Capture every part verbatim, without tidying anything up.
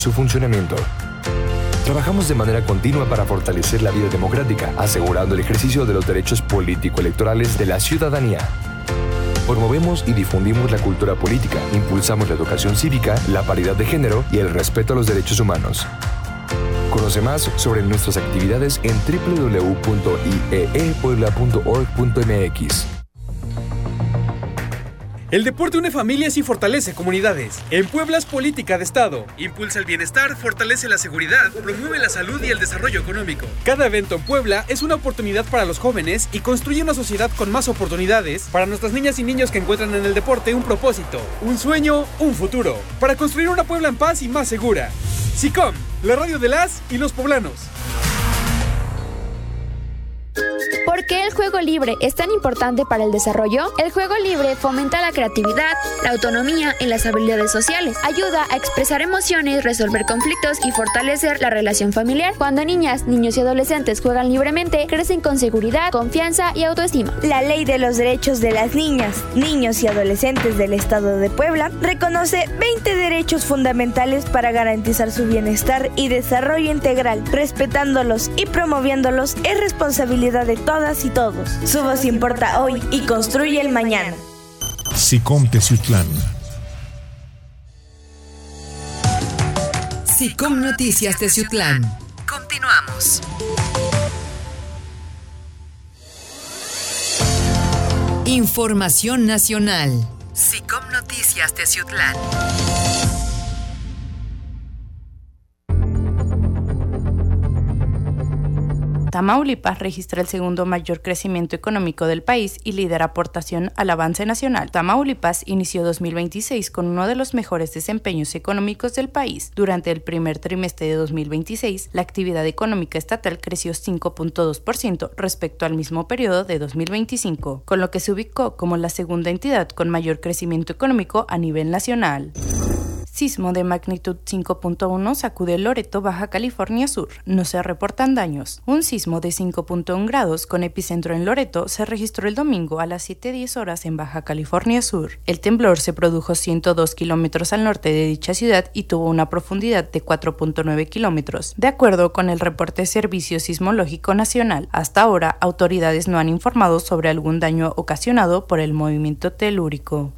su funcionamiento. Trabajamos de manera continua para fortalecer la vida democrática, asegurando el ejercicio de los derechos político-electorales de la ciudadanía. Promovemos y difundimos la cultura política, impulsamos la educación cívica, la paridad de género y el respeto a los derechos humanos. Conoce más sobre nuestras actividades en doble u doble u doble u punto i e e puebla punto org punto m x. El deporte une familias y fortalece comunidades. En Puebla es política de Estado. Impulsa el bienestar, fortalece la seguridad, promueve la salud y el desarrollo económico. Cada evento en Puebla es una oportunidad para los jóvenes y construye una sociedad con más oportunidades para nuestras niñas y niños que encuentran en el deporte un propósito, un sueño, un futuro. Para construir una Puebla en paz y más segura. SICOM, la radio de las y los poblanos. ¿Por qué el juego libre es tan importante para el desarrollo? El juego libre fomenta la creatividad, la autonomía y las habilidades sociales. Ayuda a expresar emociones, resolver conflictos y fortalecer la relación familiar. Cuando niñas, niños y adolescentes juegan libremente, crecen con seguridad, confianza y autoestima. La Ley de los Derechos de las Niñas, Niños y Adolescentes del Estado de Puebla reconoce veinte derechos fundamentales para garantizar su bienestar y desarrollo integral. Respetándolos y promoviéndolos es responsabilidad de todas y todos. Su voz importa hoy y construye el mañana. SICOM Teciutlán. SICOM Noticias Teciutlán. Continuamos. Información nacional. SICOM Noticias Teciutlán. Tamaulipas registra el segundo mayor crecimiento económico del país y lidera aportación al avance nacional. Tamaulipas inició dos mil veintiséis con uno de los mejores desempeños económicos del país. Durante el primer trimestre de dos mil veintiséis, la actividad económica estatal creció cinco punto dos por ciento respecto al mismo periodo de dos mil veinticinco, con lo que se ubicó como la segunda entidad con mayor crecimiento económico a nivel nacional. Sismo de magnitud cinco punto uno sacude Loreto, Baja California Sur. No se reportan daños. Un sismo de cinco punto uno grados con epicentro en Loreto se registró el domingo a las siete diez horas en Baja California Sur. El temblor se produjo ciento dos kilómetros al norte de dicha ciudad y tuvo una profundidad de cuatro punto nueve kilómetros, de acuerdo con el reporte Servicio Sismológico Nacional. Hasta ahora, autoridades no han informado sobre algún daño ocasionado por el movimiento telúrico.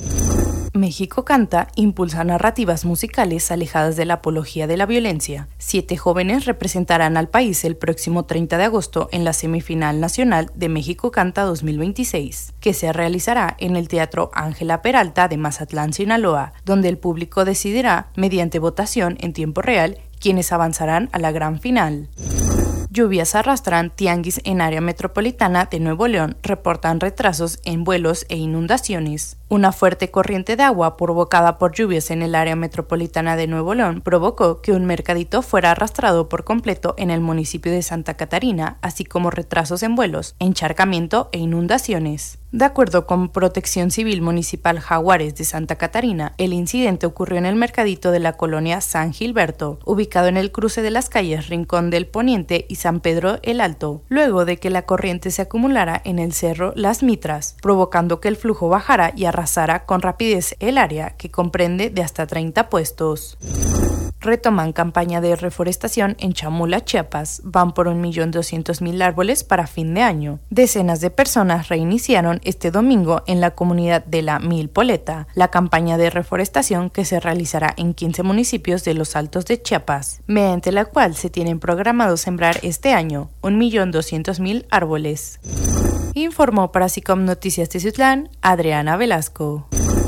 México Canta impulsa narrativas musicales alejadas de la apología de la violencia. Siete jóvenes representarán al país el próximo treinta de agosto en la semifinal nacional de México Canta dos mil veintiséis, que se realizará en el Teatro Ángela Peralta de Mazatlán, Sinaloa, donde el público decidirá, mediante votación en tiempo real, quiénes avanzarán a la gran final. Lluvias arrastran tianguis en área metropolitana de Nuevo León, reportan retrasos en vuelos e inundaciones. Una fuerte corriente de agua provocada por lluvias en el área metropolitana de Nuevo León provocó que un mercadito fuera arrastrado por completo en el municipio de Santa Catarina, así como retrasos en vuelos, encharcamiento e inundaciones. De acuerdo con Protección Civil Municipal Jaguares de Santa Catarina, el incidente ocurrió en el mercadito de la colonia San Gilberto, ubicado en el cruce de las calles Rincón del Poniente y San Pedro el Alto, luego de que la corriente se acumulara en el cerro Las Mitras, provocando que el flujo bajara y arrasara con rapidez el área, que comprende de hasta treinta puestos. Retoman campaña de reforestación en Chamula, Chiapas. Van por un millón doscientos mil árboles para fin de año. Decenas de personas reiniciaron este domingo en la comunidad de La Milpoleta la campaña de reforestación que se realizará en quince municipios de los Altos de Chiapas, mediante la cual se tienen programado sembrar este año un millón doscientos mil árboles. Informó para SICOM Noticias Teciutlán, Adriana Velasco.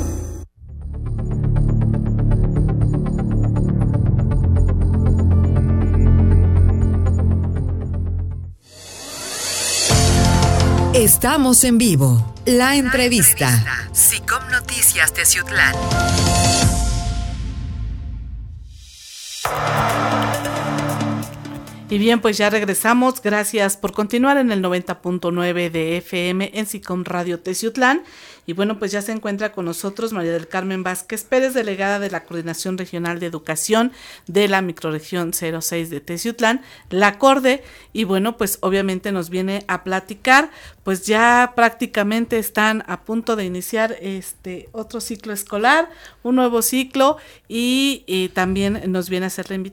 Estamos en vivo. La entrevista. SICOM Noticias Teciutlán. Y bien, pues ya regresamos. Gracias por continuar en el noventa punto nueve de F M en SICOM Radio Teciutlán. Y bueno, pues ya se encuentra con nosotros María del Carmen Vázquez Pérez, delegada de la Coordinación Regional de Educación de la Microrregión cero seis de Teciutlán, la CORDE. Y bueno, pues obviamente nos viene a platicar, pues ya prácticamente están a punto de iniciar este otro ciclo escolar, un nuevo ciclo, y, y también nos viene a hacer la invitación